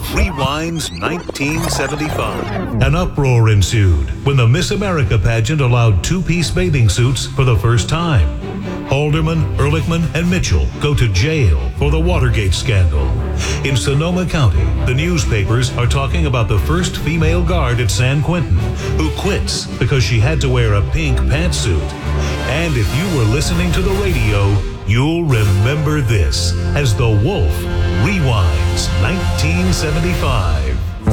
rewinds 1975. An uproar ensued when the Miss America pageant allowed two-piece bathing suits for the first time. Halderman, Ehrlichman, and Mitchell go to jail for the Watergate scandal. In Sonoma County, the newspapers are talking about the first female guard at San Quentin who quits because she had to wear a pink pantsuit. And if you were listening to the radio, you'll remember this as The Wolf rewinds 1975.